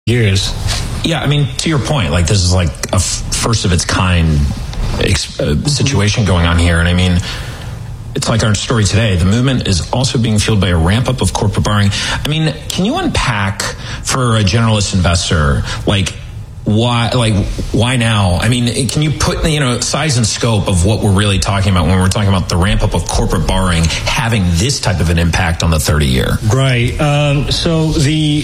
years. Yeah, I mean, to your point, like this is like a first of its kind situation going on here. And I mean, it's like our story today. The movement is also being fueled by a ramp up of corporate borrowing. I mean, can you unpack for a generalist investor, why now? I mean, can you put, size and scope of what we're really talking about when we're talking about the ramp up of corporate borrowing having this type of an impact on the 30-year? Right. So the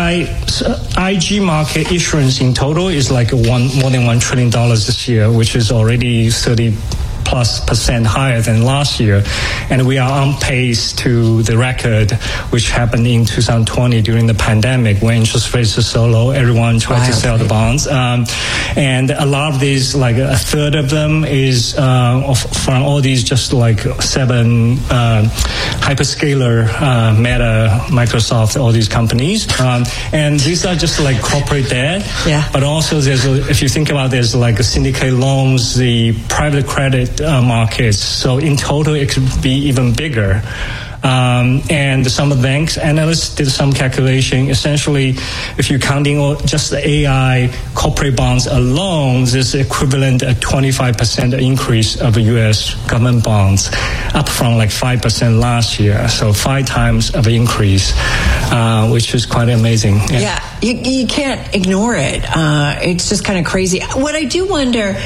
IG market issuance in total is like more than $1 trillion this year, which is already 30+% higher than last year, and we are on pace to the record which happened in 2020 during the pandemic when interest rates are so low. Everyone tried to sell the bonds, and a lot of these, like a third of them, is from all these just like 7 hyperscaler, Meta, Microsoft, all these companies, and these are just like corporate debt. Yeah. But also if you think about, there's like syndicated loans, the private credit markets. So in total, it could be even bigger. And some of the banks analysts did some calculation. Essentially, if you're counting just the AI corporate bonds alone, this is equivalent to a 25% increase of U.S. government bonds, up from like 5% last year. So 5 times of an increase, which is quite amazing. Yeah, you can't ignore it. It's just kind of crazy. What I do wonder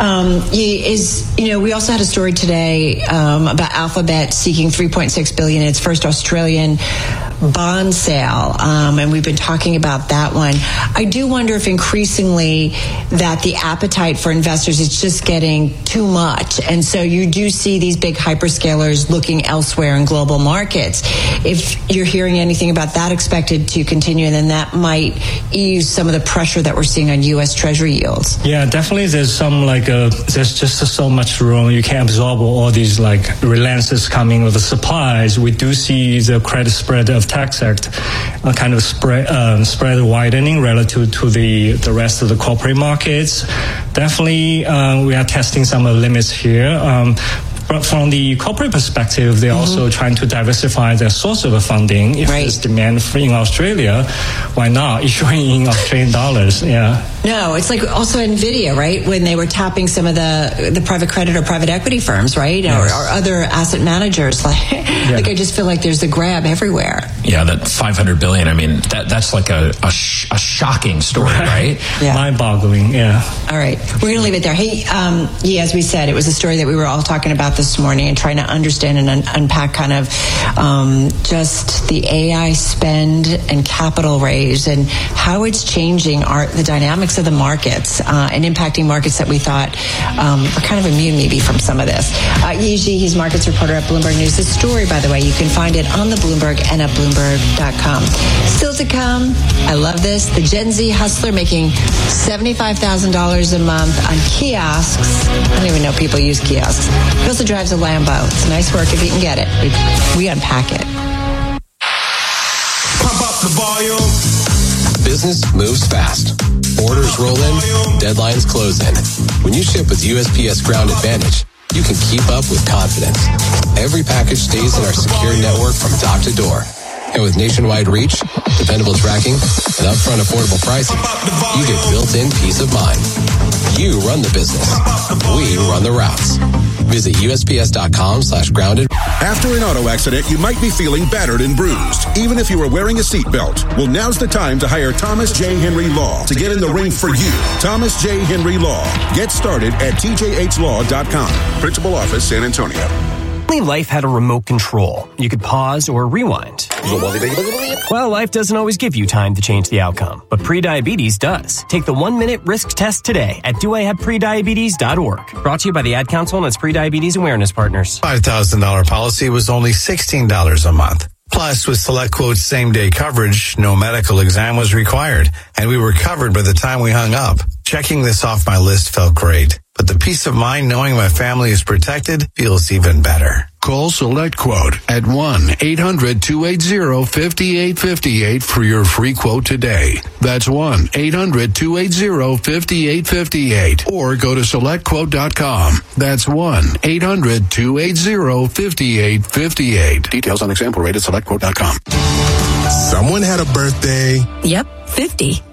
is, we also had a story today about Alphabet seeking $3.6 billion in its first Australian bond sale, and we've been talking about that one. I do wonder if increasingly that the appetite for investors is just getting too much, and so you do see these big hyperscalers looking elsewhere in global markets. If you're hearing anything about that expected to continue, then that might ease some of the pressure that we're seeing on U.S. Treasury yields. Yeah, definitely. There's some there's just so much room. You can't absorb all these relances coming with the supplies. We do see the credit spread of Tax Act kind of spread widening relative to the rest of the corporate markets. Definitely, we are testing some of the limits here. But from the corporate perspective, they're also trying to diversify their source of funding. If there's demand in Australia, why not issuing in Australian dollars? Yeah. No, it's like also NVIDIA, right? When they were tapping some of the private credit or private equity firms, right? Yes. Or other asset managers. I just feel like there's a grab everywhere. Yeah, that $500 billion. I mean, that's like a shocking story, right? Yeah. Mind-boggling. Yeah. All right, we're going to leave it there. Hey, as we said, it was a story that we were all talking about this morning and trying to understand and unpack kind of just the AI spend and capital raise and how it's changing the dynamics of the markets and impacting markets that we thought were kind of immune maybe from some of this. Yi Zhi, he's markets reporter at Bloomberg News. This story, by the way, you can find it on the Bloomberg and at Bloomberg.com. Still to come, I love this, the Gen Z hustler making $75,000 a month on kiosks. I don't even know people use kiosks. He also drives a Lambo. It's nice work if you can get it. We unpack it. Pump up the volume. Business moves fast. Orders roll in, deadlines close in. When you ship with USPS Ground Advantage, you can keep up with confidence. Every package stays in our secure network from dock to door. And with nationwide reach, dependable tracking, and upfront affordable pricing, you get built-in peace of mind. You run the business. We run the routes. Visit USPS.com/grounded. After an auto accident, you might be feeling battered and bruised, even if you were wearing a seatbelt. Well, now's the time to hire Thomas J. Henry Law to get in the ring for you. Thomas J. Henry Law. Get started at TJHLaw.com. Principal Office, San Antonio. Life had a remote control. You could pause or rewind. Well, life doesn't always give you time to change the outcome, but prediabetes does. Take the 1-minute risk test today at doihaveprediabetes.org. Brought to you by the Ad Council and its Prediabetes Awareness Partners. $5,000 policy was only $16 a month. Plus, with SelectQuote's same-day coverage, no medical exam was required, and we were covered by the time we hung up. Checking this off my list felt great, but the peace of mind knowing my family is protected feels even better. Call SelectQuote at 1-800-280-5858 for your free quote today. That's 1-800-280-5858. Or go to SelectQuote.com. That's 1-800-280-5858. Details on example rate at SelectQuote.com. Someone had a birthday. Yep, 50.